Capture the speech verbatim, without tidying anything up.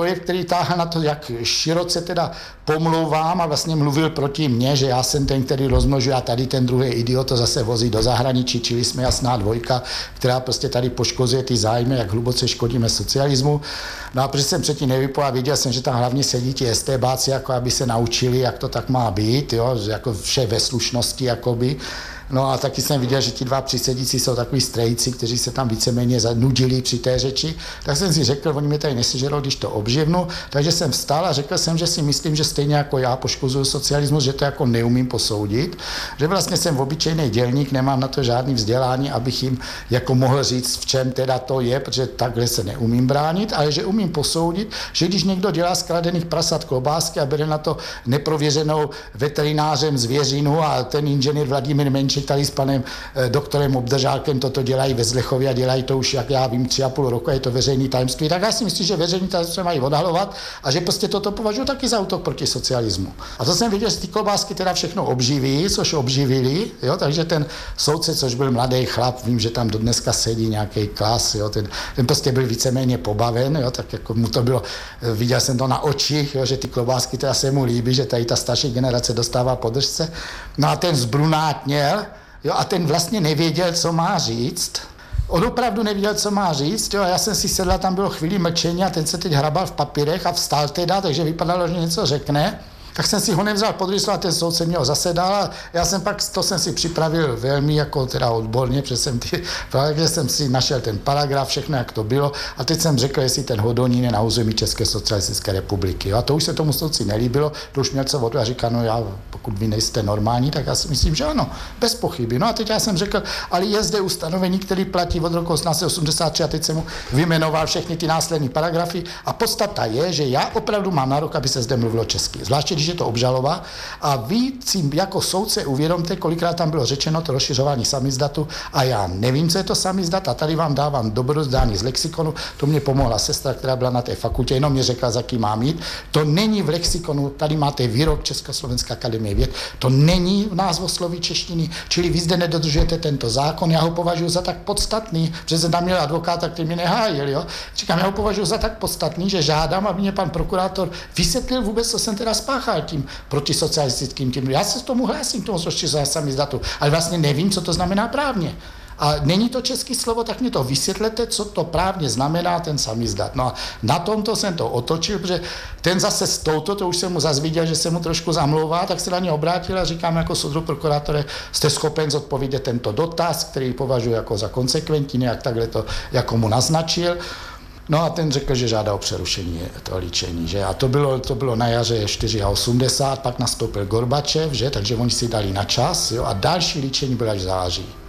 projev, který táhl na to, jak široce teda pomlouvám a vlastně mluvil proti mně, že já jsem ten, který rozmnožuje a tady ten druhý idiot to zase vozí do zahraničí, čili jsme jasná dvojka, která prostě tady poškozuje ty zájmy, jak hluboce škodíme socialismu. No a protože jsem předtím nevypol a věděl jsem, že tam hlavně sedí ti estébáci, jako aby se naučili, jak to tak má být, jo, jako vše ve slušnosti, jakoby. No a taky jsem viděl, že ti dva přísedící jsou takový strejci, kteří se tam víceméně zanudili při té řeči. Tak jsem si řekl, oni mě tady nesežerou, když to obživnu. Takže jsem vstal a řekl jsem, že si myslím, že stejně jako já poškozuju socialismus, že to jako neumím posoudit. Že vlastně jsem obyčejný dělník, nemám na to žádný vzdělání, abych jim jako mohl říct, v čem teda to je, protože takhle se neumím bránit, ale že umím posoudit, že když někdo dělá z kradených prasat klobásky a bere na to neprověřenou veterinářem zvěřinu a ten inženýr Vladimír Menčík tady s panem eh, doktorem Obdržálkem toto dělají ve Zlechově a dělají to už, jak já vím, tři a půl roku, je to veřejný tajemství, tak já si myslím, že veřejný tajemství se mají odhalovat a že prostě toto považuji taky za útok proti socialismu. A to jsem viděl, že ty klobásky teda všechno obživí, což obživili, jo, takže ten soudce, což byl mladý chlap, vím, že tam do dneska sedí nějaký klas, jo, ten, ten prostě byl víceméně pobaven, jo, tak jako mu to bylo, viděl jsem to na očích, jo, že ty klobásky teda se mu líbí, že tady ta starší generace dostává podržce. No a ten zbrunátněl, jo, a ten vlastně nevěděl, co má říct. On opravdu nevěděl, co má říct, jo, a já jsem si sedla, tam bylo chvíli mlčení a ten se teď hrabal v papírech a vstal teda, takže vypadalo, že něco řekne. Tak jsem si ho nevzal pod a ten soudce mě ho zasedal a já jsem pak, to jsem si připravil velmi jako teda odborně, protože jsem, ty, protože jsem si našel ten paragraf, všechno, jak to bylo a teď jsem řekl, jestli ten Hodonín je na území České socialistické republiky. Jo. A to už se tomu soudci nelíbilo, to už měl co od a říká, no já, pokud vy nejste normální, tak já si myslím, že ano, bez pochyby. No a teď já jsem řekl, ale je zde ustanovení, který platí od roku osmnáct set osmdesát tři a teď jsem mu vymenoval všechny ty následní paragrafy a podstata je, že já opravdu mám nárok, aby se zde mluvilo česky. Zvláště když je to obžaloba a vy si jako soudce uvědomte, kolikrát tam bylo řečeno to rozšiřování samizdatu a já nevím, co je to samizdat a tady vám dávám dobrozdání z lexikonu, to mě pomohla sestra, která byla na té fakultě, jenom mě řekla, za kým mám jít. To není v lexikonu, tady máte výrok Československé akademie věd, to není v názvosloví češtiny, čili vy zde nedodržujete tento zákon, já ho považuji za tak podstatný, že jsem tam měl advokáta, který mě nehájil, jo. Říkám, já ho považuji za tak podstatný, že žádám, aby mě pan prokurátor vysvětlil vůbec, co jsem teda spáchal tím protisocialistickým tím. Já se k tomu hlásím, k tomu rozšiřování samizdatu, ale vlastně nevím, co to znamená právně. A není to české slovo, tak mě to vysvětlete, co to právně znamená ten samizdat. No a na tomto jsem to otočil, protože ten zase s touto, to už jsem mu zase viděl, že se mu trošku zamlouvá, tak se na ně obrátil a říkám jako soudru prokurátore, jste schopen zodpovědět tento dotaz, který považuji jako za konsekventní, nějak takhle to jako mu naznačil. No a ten řekl, že žádá o přerušení toho líčení, že? A to bylo, to bylo na jaře osmdesát čtyři, pak nastoupil Gorbačev, že? Takže oni si dali na čas, jo? A další líčení bylo až v září.